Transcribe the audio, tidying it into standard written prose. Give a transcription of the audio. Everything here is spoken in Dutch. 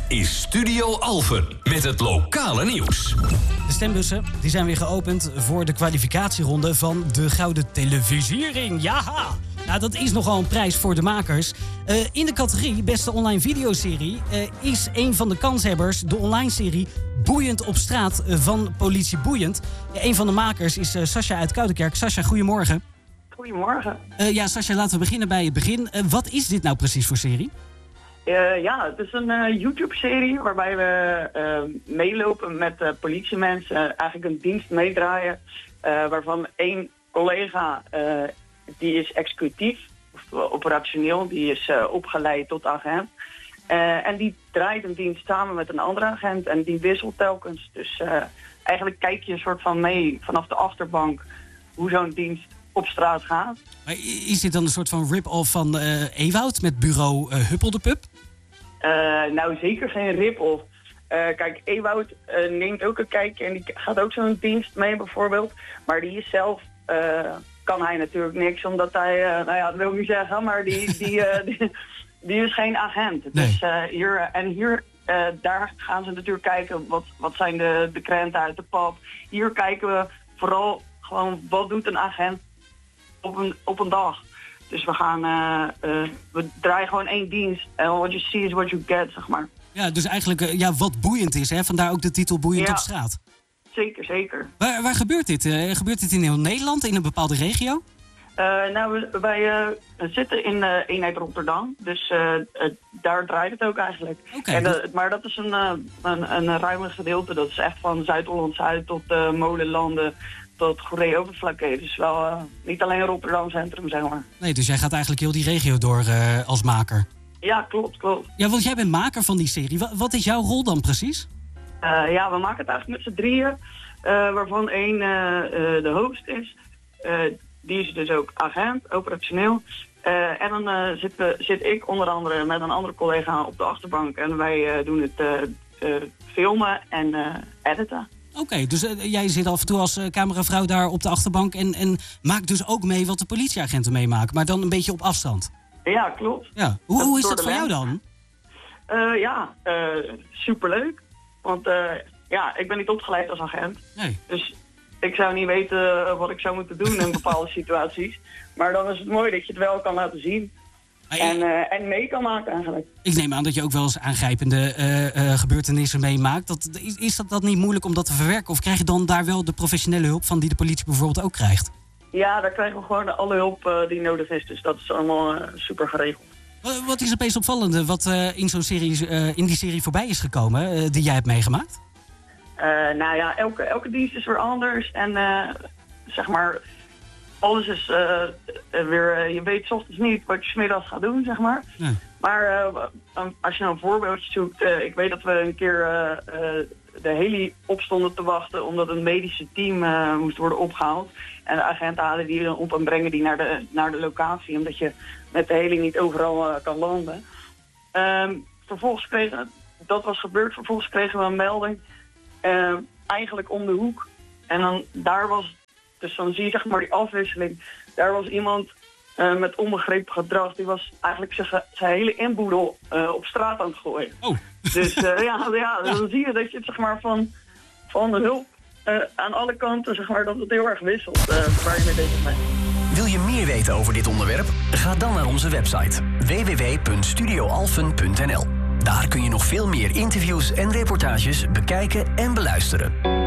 is Studio Alphen met het lokale nieuws. De stembussen die zijn weer geopend voor de kwalificatieronde van de Gouden Televisiering. Ja, nou, dat is nogal een prijs voor de makers. In de categorie Beste Online Videoserie is een van de kanshebbers de online serie Boeiend op straat van Politie Boeiend. Een van de makers is Sascha uit Koudekerk. Sascha, goedemorgen. Goedemorgen. Sascha, laten we beginnen bij het begin. Wat is dit nou precies voor serie? Het is een YouTube-serie waarbij we meelopen met politiemensen, eigenlijk een dienst meedraaien, waarvan één collega, die is executief, of operationeel, die is opgeleid tot agent. En die draait een dienst samen met een andere agent en die wisselt telkens. Dus eigenlijk kijk je een soort van mee vanaf de achterbank hoe zo'n dienst op straat gaat. Maar is dit dan een soort van rip-off van Ewoud met bureau Huppel de Pup? Nou, zeker geen rip-off. Kijk, Ewoud neemt ook een kijkje en die gaat ook zo'n dienst mee bijvoorbeeld. Maar die is zelf, kan hij natuurlijk niks, omdat hij, dat wil ik niet zeggen, maar die is geen agent. Nee. Dus daar gaan ze natuurlijk kijken, wat zijn de krenten uit de pap. Hier kijken we vooral gewoon, wat doet een agent op een dag. Dus we draaien gewoon één dienst. En what you see is what you get, zeg maar. Ja, dus eigenlijk wat boeiend is, hè? Vandaar ook de titel Boeiend op straat. Zeker, zeker. Waar gebeurt dit? Gebeurt dit in heel Nederland, in een bepaalde regio? Wij zitten in eenheid Rotterdam. Dus daar draait het ook eigenlijk. Okay, maar dat is een ruime gedeelte. Dat is echt van Zuid-Holland-Zuid tot Molenlanden tot Goeree-Overflakkee. Dus wel niet alleen Rotterdam Centrum, zeg maar. Nee, dus jij gaat eigenlijk heel die regio door als maker? Ja, klopt. Ja, want jij bent maker van die serie. Wat is jouw rol dan precies? We maken het eigenlijk met z'n drieën. Waarvan één de host is. Die is dus ook agent, operationeel. En dan zit ik onder andere met een andere collega op de achterbank. En wij doen het filmen en editen. Oké, dus jij zit af en toe als cameravrouw daar op de achterbank en maakt dus ook mee wat de politieagenten meemaken, maar dan een beetje op afstand. Ja, klopt. Ja. Hoe is dat voor jou dan? Superleuk. Want ik ben niet opgeleid als agent. Nee. Dus ik zou niet weten wat ik zou moeten doen in bepaalde situaties. Maar dan is het mooi dat je het wel kan laten zien. En mee kan maken eigenlijk. Ik neem aan dat je ook wel eens aangrijpende gebeurtenissen meemaakt. Is dat niet moeilijk om dat te verwerken? Of krijg je dan daar wel de professionele hulp van die de politie bijvoorbeeld ook krijgt? Ja, daar krijgen we gewoon alle hulp die nodig is. Dus dat is allemaal super geregeld. Wat is het meest opvallende wat in die serie voorbij is gekomen, die jij hebt meegemaakt? Elke dienst is weer anders. En zeg maar, alles is weer, je weet 's ochtends niet wat je 's middags gaat doen, zeg maar. Ja. Maar als je nou een voorbeeldje zoekt, ik weet dat we een keer de heli opstonden te wachten omdat een medische team moest worden opgehaald. En de agenten halen die dan op en brengen die naar de locatie, omdat je met de heli niet overal kan landen. Dat was gebeurd, vervolgens kregen we een melding, eigenlijk om de hoek. En dan dus dan zie je zeg maar die afwisseling. Daar was iemand met onbegrepen gedrag. Die was eigenlijk zijn hele inboedel op straat aan het gooien. Oh. Dus dan zie je dat je het zeg maar van de hulp aan alle kanten zeg maar dat het heel erg wisselt waar je mee bezig bent. Wil je meer weten over dit onderwerp? Ga dan naar onze website www.studioalphen.nl. Daar kun je nog veel meer interviews en reportages bekijken en beluisteren.